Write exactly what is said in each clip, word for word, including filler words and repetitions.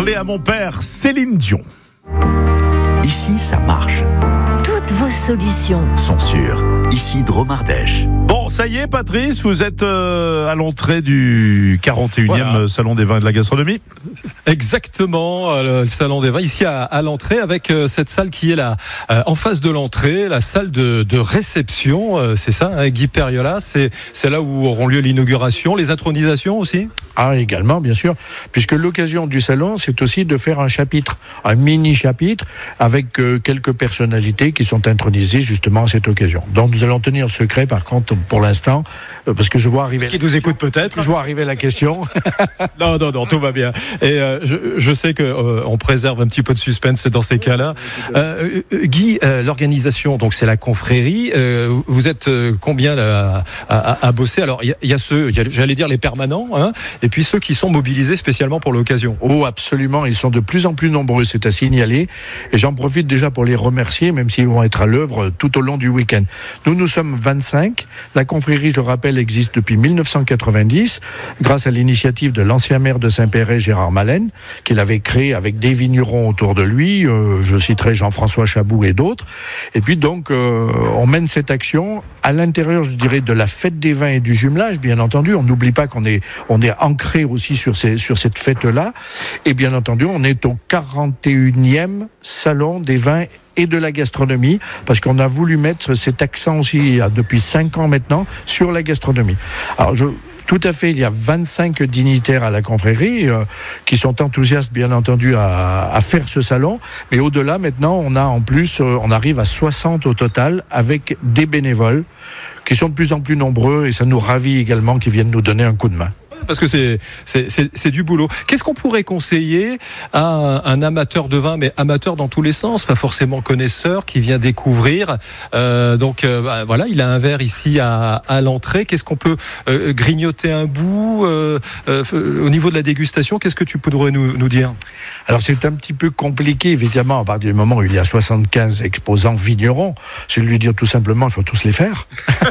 Parler à mon père, Céline Dion. Ici, ça marche. Toutes vos solutions sont sûres. Ici, Dromardèche. Bon, ça y est, Patrice, vous êtes euh, à l'entrée du quarante et unième Voilà. Salon des vins et de la gastronomie. Exactement, euh, le salon des vins ici à, à l'entrée avec euh, cette salle qui est là euh, en face de l'entrée, la salle de, de réception, euh, c'est ça, hein, Guy Periola, c'est, c'est là où auront lieu l'inauguration, les intronisations aussi. Ah, également, bien sûr, puisque l'occasion du salon, c'est aussi de faire un chapitre, un mini-chapitre, avec euh, quelques personnalités qui sont intronisées justement à cette occasion. Donc nous allons tenir le secret, par contre, pour l'instant, euh, parce que je vois arriver... Qui nous écoute peut-être. Je vois arriver la question. non, non, non, tout va bien. Et euh, je, je sais qu'on euh, préserve un petit peu de suspense dans ces cas-là. Euh, euh, Guy, euh, l'organisation, donc c'est la confrérie, euh, vous êtes euh, combien là, à, à, à bosser? Alors, il y, y a ceux, y a, j'allais dire les permanents, hein, et puis ceux qui sont mobilisés spécialement pour l'occasion. Oh, absolument, ils sont de plus en plus nombreux, c'est à signaler, et j'en profite déjà pour les remercier, même s'ils vont être à l'œuvre tout au long du week-end. Nous, nous sommes vingt-cinq, la confrérie, je le rappelle, existe depuis mille neuf cent quatre-vingt-dix, grâce à l'initiative de l'ancien maire de Saint-Péret, Gérard Malène, qu'il avait créé avec des vignerons autour de lui, euh, je citerai Jean-François Chabou et d'autres, et puis donc, euh, on mène cette action à l'intérieur, je dirais, de la fête des vins et du jumelage, bien entendu, on n'oublie pas qu'on est, on est ancré aussi sur, ces, sur cette fête-là. Et bien entendu, on est au quarante et unième Salon des vins et de la gastronomie, parce qu'on a voulu mettre cet accent aussi, depuis cinq ans maintenant, sur la gastronomie. Alors, je... Tout à fait, il y a vingt-cinq dignitaires à la confrérie euh, qui sont enthousiastes, bien entendu, à, à faire ce salon. Mais au-delà, maintenant, on a en plus, euh, on arrive à soixante au total, avec des bénévoles qui sont de plus en plus nombreux, et ça nous ravit également qu'ils viennent nous donner un coup de main. Parce que c'est, c'est, c'est, c'est du boulot. Qu'est-ce qu'on pourrait conseiller à un, un amateur de vin, mais amateur dans tous les sens, pas forcément connaisseur, qui vient découvrir. Euh, donc euh, bah, voilà, il a un verre ici à, à l'entrée. Qu'est-ce qu'on peut euh, grignoter un bout euh, euh, au niveau de la dégustation? Qu'est-ce que tu pourrais nous, nous dire? Alors c'est un petit peu compliqué, évidemment, à partir du moment où il y a soixante-quinze exposants vignerons. C'est de lui dire tout simplement, il faut tous les faire.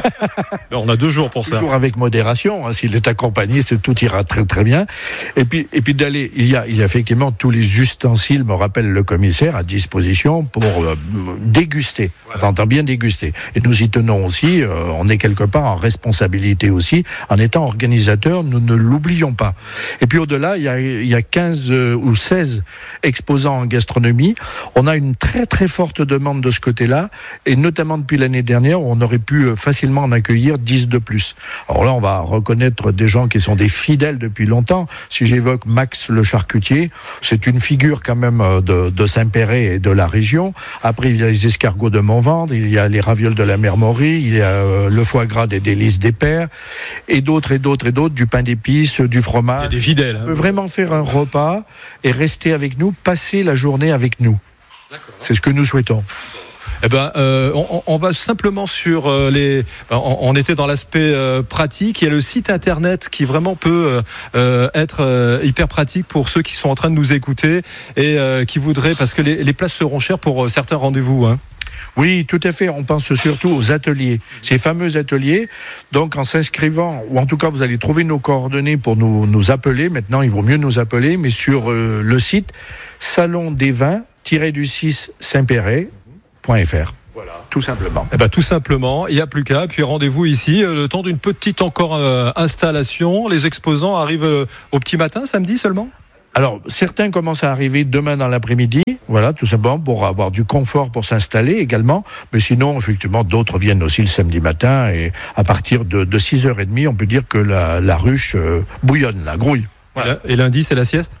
On a deux jours pour ça. Toujours avec modération, hein, s'il est accompagné, c'est tout ira très très bien. Et puis, et puis d'aller, il y a, il y a effectivement tous les ustensiles, me rappelle le commissaire, à disposition pour euh, déguster. Voilà. On entend bien déguster. Et nous y tenons aussi, euh, on est quelque part en responsabilité aussi, en étant organisateur, nous ne l'oublions pas. Et puis au-delà, il y a, il y a quinze euh, ou seize exposants en gastronomie. On a une très très forte demande de ce côté-là, et notamment depuis l'année dernière, on aurait pu facilement en accueillir dix de plus. Alors là, on va reconnaître des gens qui sont des fidèles depuis longtemps. Si j'évoque Max le charcutier, c'est une figure quand même de, de Saint-Péret et de la région. Après, il y a les escargots de Montvendre, il y a les ravioles de la mer Maury, il y a euh, le foie gras des délices des Pères, et d'autres et d'autres et d'autres, du pain d'épices, du fromage. Il y a des fidèles. Hein. On peut vraiment faire un repas et rester avec nous, passer la journée avec nous. D'accord. C'est ce que nous souhaitons. Eh ben, euh, on, on va simplement sur euh, les. On, on était dans l'aspect euh, pratique. Il y a le site internet qui vraiment peut euh, être euh, hyper pratique pour ceux qui sont en train de nous écouter et euh, qui voudraient, parce que les, les places seront chères pour certains rendez-vous. Hein. Oui, tout à fait. On pense surtout aux ateliers, ces fameux ateliers. Donc, en s'inscrivant, ou en tout cas, vous allez trouver nos coordonnées pour nous, nous appeler. Maintenant, il vaut mieux nous appeler, mais sur euh, le site salon des vins du six Saint-Péret. .fr. Voilà. Tout simplement. Eh ben, tout simplement, il n'y a plus qu'à. Puis rendez-vous ici, euh, le temps d'une petite encore euh, installation. Les exposants arrivent euh, au petit matin, samedi seulement? Alors, certains commencent à arriver demain dans l'après-midi, voilà, tout simplement pour avoir du confort pour s'installer également. Mais sinon, effectivement, d'autres viennent aussi le samedi matin. Et à partir de, de six heures trente, on peut dire que la, la ruche euh, bouillonne, la grouille. Voilà. Et lundi, c'est la sieste?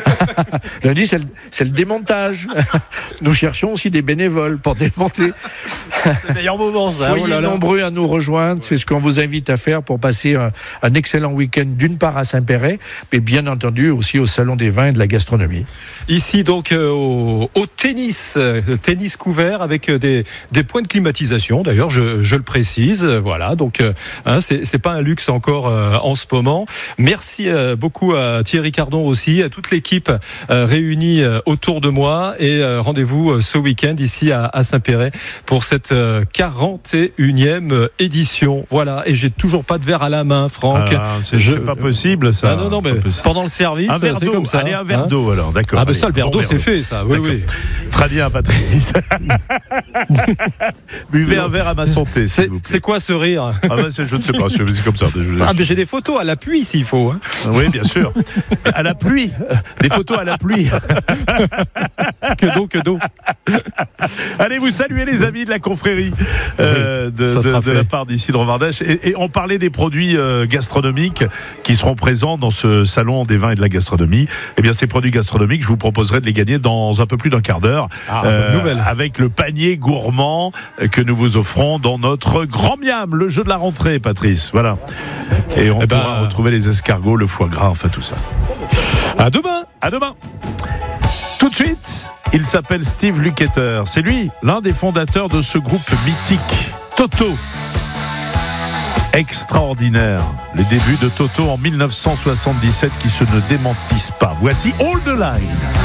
Lundi, c'est le, c'est le démontage. Nous cherchons aussi des bénévoles pour démonter. C'est le meilleur moment, ça. Soyez oh là là. nombreux à nous rejoindre. C'est ce qu'on vous invite à faire pour passer un, un excellent week-end, d'une part à Saint-Péret, mais bien entendu aussi au Salon des vins et de la gastronomie. Ici, donc, euh, au, au tennis, euh, tennis couvert avec euh, des, des points de climatisation. D'ailleurs, je, je le précise. Voilà. Donc, euh, hein, c'est, c'est pas un luxe encore euh, en ce moment. Merci euh, beaucoup à à Thierry Cardon aussi, à toute l'équipe euh, réunie euh, autour de moi. Et euh, rendez-vous euh, ce week-end ici à, à Saint-Péret pour cette euh, quarante et unième édition. Voilà. Et j'ai toujours pas de verre à la main, Franck. Ah, c'est, Je... c'est pas possible, ça. Ah non, non, mais pendant le service, un verre c'est d'eau. comme ça. Allez, un verre hein d'eau alors, d'accord. Ah, ben allez, ça, le verre bon d'eau, verre c'est d'eau. fait, ça. Oui, D'accord. oui. Très bien, Patrice. Buvez un verre à ma santé. C'est, s'il vous plaît. c'est quoi ce rire? Ah ben, c'est, je ne sais pas, c'est c'est comme ça. Je- Ah, mais j'ai des photos à l'appui s'il faut. Hein. Oui, bien sûr. À la pluie. Des photos à la pluie. Que d'eau, que d'eau. Allez, vous saluez les amis de la confrérie euh, de, ça de, sera de la fait. part d'ici de Romardèche. Et, et on parlait des produits euh, gastronomiques qui seront présents dans ce salon des vins et de la gastronomie. Eh bien, ces produits gastronomiques, je vous proposerai de les gagner dans un peu plus d'un quart d'heure. Ah, bonne nouvelle. Avec le panier gourmand que nous vous offrons dans notre Grand Miam, le jeu de la rentrée, Patrice. Voilà. Et on Eh ben, pourra retrouver les escargots, le foie gras, enfin tout ça. À demain. À demain. Tout de suite, il s'appelle Steve Lukather. C'est lui, l'un des fondateurs de ce groupe mythique, Toto. Extraordinaire. Les débuts de Toto en mille neuf cent soixante-dix-sept qui se ne démentissent pas. Voici All the Line.